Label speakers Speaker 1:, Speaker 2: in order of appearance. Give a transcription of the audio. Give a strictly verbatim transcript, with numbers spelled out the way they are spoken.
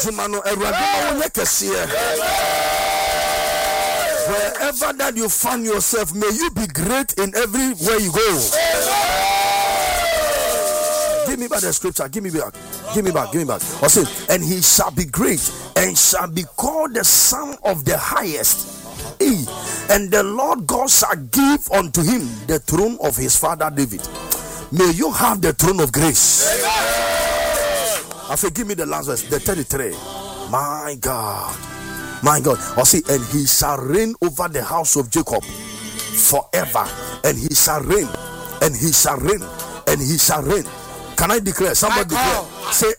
Speaker 1: Wherever that you find yourself, may you be great in everywhere you go. Give me back the scripture. Give me back. Give me back. Give me back. I say, and he shall be great and shall be called the Son of the Highest. E. And the Lord God shall give unto him the throne of his father David. May you have the throne of grace. I say, give me the last verse, the thirty-three. My God. My God. I say, and he shall reign over the house of Jacob forever. And he shall reign. And he shall reign. And he shall reign. Can I declare? Somebody declare. Say,